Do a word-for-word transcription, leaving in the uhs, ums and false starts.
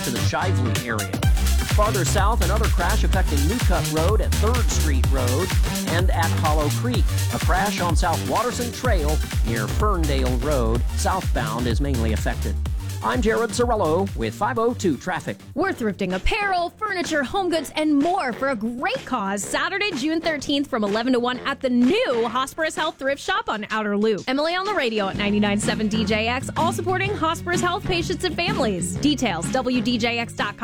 to the Shively area. Farther south, another crash affecting New Cut Road at third Street Road and at Hollow Creek. A crash on South Watterson Trail near Ferndale Road. Southbound is mainly affected. I'm Jared Sorello with five oh two Traffic. We're thrifting apparel, furniture, home goods, and more for a great cause Saturday, June thirteenth from eleven to one at the new Hosperis Health Thrift Shop on Outer Loop. Emily on the radio at ninety-nine point seven D J X, all supporting Hosperis Health patients and families. Details, W D J X dot com.